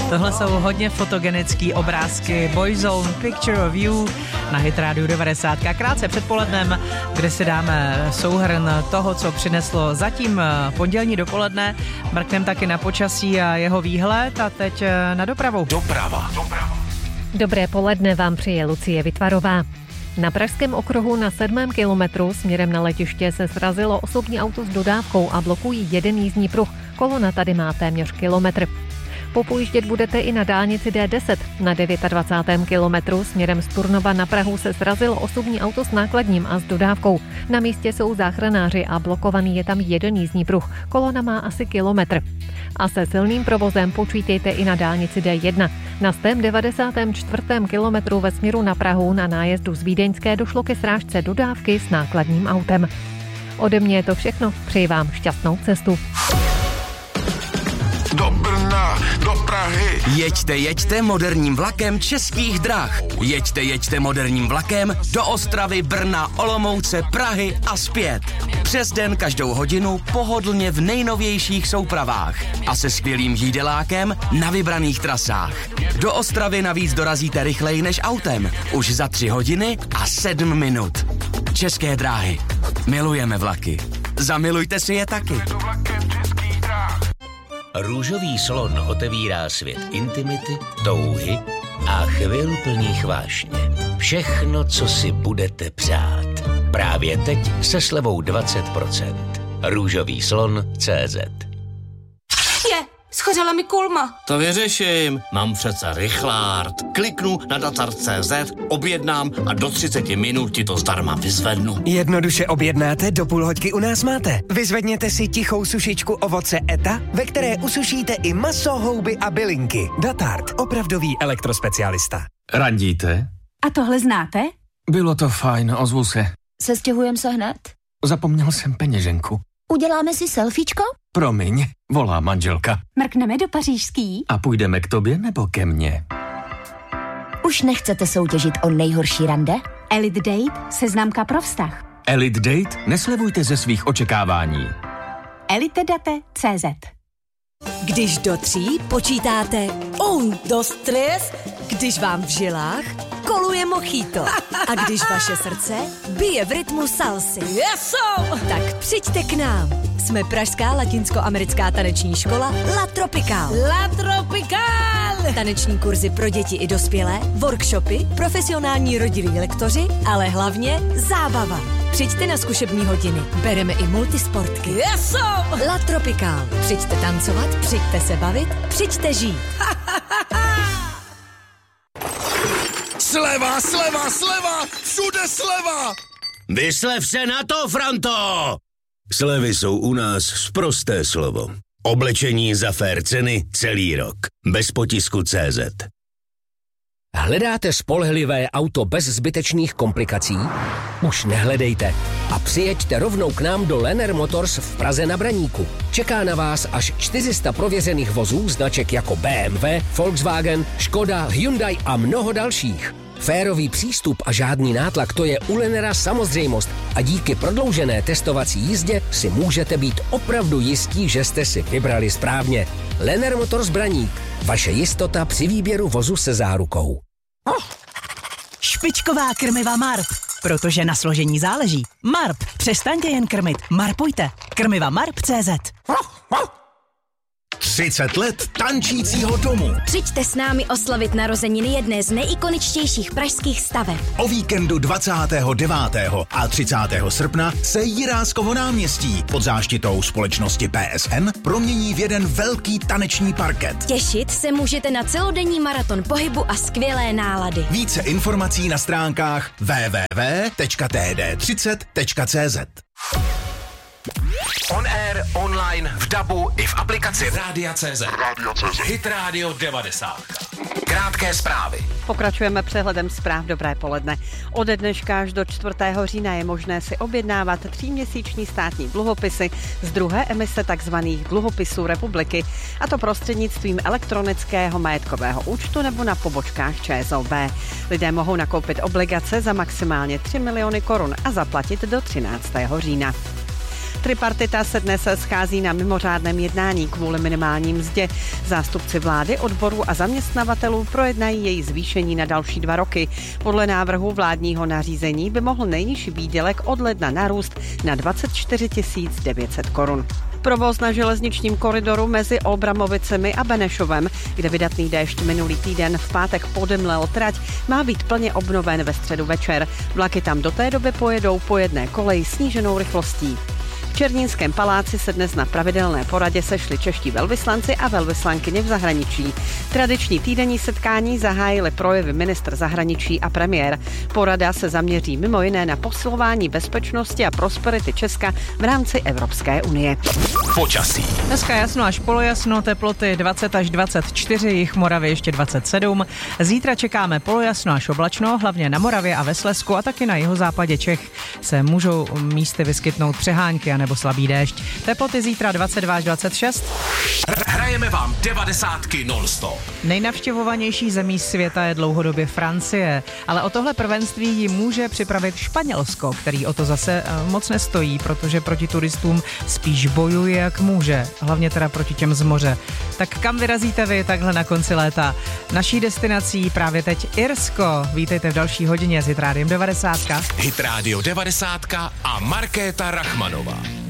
Tohle jsou hodně fotogenický obrázky Boyzone, Picture of You na Hit Radio 90. Krátce předpolednem, kde si dáme souhrn toho, co přineslo zatím pondělní dopoledne. Mrkneme taky na počasí a jeho výhled a teď na dopravu. Doprava. Dobré poledne vám přeje Lucie Vytvarová. Na Pražském okruhu na 7. kilometru směrem na letiště se srazilo osobní auto s dodávkou a blokují jeden jízdní pruh. Kolona tady má téměř kilometr. Popojíždět budete i na dálnici D10. Na 29. kilometru směrem z Turnova na Prahu se srazilo osobní auto s nákladním a s dodávkou. Na místě jsou záchranáři a blokovaný je tam jeden jízdní pruh. Kolona má asi kilometr. A se silným provozem počítejte i na dálnici D1. Na 194. kilometru ve směru na Prahu na nájezdu z Vídeňské došlo ke srážce dodávky s nákladním autem. Ode mě je to všechno. Přeji vám šťastnou cestu. Do Brna, do Prahy. Jeďte moderním vlakem Českých drah. Jeďte moderním vlakem do Ostravy, Brna, Olomouce, Prahy a zpět. Přes den každou hodinu pohodlně v nejnovějších soupravách a se skvělým jídelákem na vybraných trasách. Do Ostravy navíc dorazíte rychleji než autem. Už za 3 hodiny a 7 minut. České dráhy. Milujeme vlaky. Zamilujte si je taky. Růžový slon otevírá svět intimity, touhy a chvil plných vášně. Všechno, co si budete přát. Právě teď se slevou 20%. Růžový slon.cz. Schořela mi kulma. To vyřeším. Mám přece rychlárd. Kliknu na datar.cz, objednám a do 30 minut ti to zdarma vyzvednu. Jednoduše objednáte, do půl hoďky u nás máte. Vyzvedněte si tichou sušičku ovoce ETA, ve které usušíte i maso, houby a bylinky. Datart, opravdový elektrospecialista. Randíte? A tohle znáte? Bylo to fajn, ozvu se. Sestěhujeme se hned? Zapomněl jsem peněženku. Uděláme si selfiečko? Promiň, volá manželka. Mrkneme do pařížský? A půjdeme k tobě nebo ke mně? Už nechcete soutěžit o nejhorší rande? Elite Date, seznamka pro vztah. Elite Date? Neslevujte ze svých očekávání. elitedate.cz. Když do 3 počítáte 1, 2, 3, když vám v žilách koluje mojito a když vaše srdce bije v rytmu salsy. Yeso! Tak přijďte k nám. Jsme pražská latinsko-americká taneční škola La Tropical. La Tropical! Taneční kurzy pro děti i dospělé, workshopy, profesionální rodilí lektoři, ale hlavně zábava. Přijďte na zkušební hodiny. Bereme i multisportky. Yeso! La Tropical. Přijďte tancovat, přijďte se bavit, přijďte žít. Sleva, sleva, sleva, všude sleva. Vyslev se na to, Franto! Slevy jsou u nás sprosté slovo. Oblečení za fér ceny celý rok. Bez potisku CZ. Hledáte spolehlivé auto bez zbytečných komplikací? Už nehledejte a přijeďte rovnou k nám do Lenner Motors v Praze na Braníku. Čeká na vás až 400 prověřených vozů značek jako BMW, Volkswagen, Škoda, Hyundai a mnoho dalších. Férový přístup a žádný nátlak, to je u Lennera samozřejmost a díky prodloužené testovací jízdě si můžete být opravdu jistí, že jste si vybrali správně. Lenner Motors Braník. Vaše jistota při výběru vozu se zárukou. Špičková krmiva Marp, protože na složení záleží. Marp, přestaňte jen krmit, marpujte. Krmiva Marp.cz. 30 let tančícího domu. Přijďte s námi oslavit narozeniny jedné z nejikoničtějších pražských staveb. O víkendu 29. a 30. srpna se Jiráskovo náměstí pod záštitou společnosti PSN promění v jeden velký taneční parket. Těšit se můžete na celodenní maraton pohybu a skvělé nálady. Více informací na stránkách www.td30.cz. On air, online, v dabu i v aplikaci Rádia.cz. Hit Radio 90. Krátké zprávy. Pokračujeme přehledem zpráv. Dobré poledne. Od dneška až do 4. října je možné si objednávat 3měsíční státní dluhopisy z druhé emise tzv. Dluhopisů republiky, a to prostřednictvím elektronického majetkového účtu nebo na pobočkách ČSOB. Lidé mohou nakoupit obligace za maximálně 3 miliony korun a zaplatit do 13. října. Tripartita se dnes schází na mimořádném jednání kvůli minimální mzdě. Zástupci vlády, odborů a zaměstnavatelů projednají její zvýšení na další 2 roky. Podle návrhu vládního nařízení by mohl nejnižší výdělek od ledna narůst na 24 900 korun. Provoz na železničním koridoru mezi Olbramovicemi a Benešovem, kde vydatný déšť minulý týden v pátek podemlel trať, má být plně obnoven ve středu večer. Vlaky tam do té doby pojedou po jedné koleji sníženou rychlostí. V Černínském paláci se dnes na pravidelné poradě sešli čeští velvyslanci a velvyslankyně v zahraničí. Tradiční týdenní setkání zahájili projevy ministr zahraničí a premiér. Porada se zaměří mimo jiné na posilování bezpečnosti a prosperity Česka v rámci Evropské unie. Počasí. Dneska jasno až polojasno, teploty 20 až 24, jih Moravy ještě 27. Zítra čekáme polojasno až oblačno, hlavně na Moravě a ve Slezsku a taky na jihozápadě Čech se můžou místy vyskytnout přehánky a nebo slabý déšť. Teploty zítra 22 až 26. Hrajeme vám 90 non-stop. Nejnavštěvovanější zemí světa je dlouhodobě Francie, ale o tohle prvenství ji může připravit Španělsko, který o to zase moc nestojí, protože proti turistům spíš bojuje jak může, hlavně teda proti těm z moře. Tak kam vyrazíte vy takhle na konci léta? Naší destinací právě teď Irsko. Vítejte v další hodině s Hit Rádiem 90. Hit Radio 90 a Markéta Rachmanová.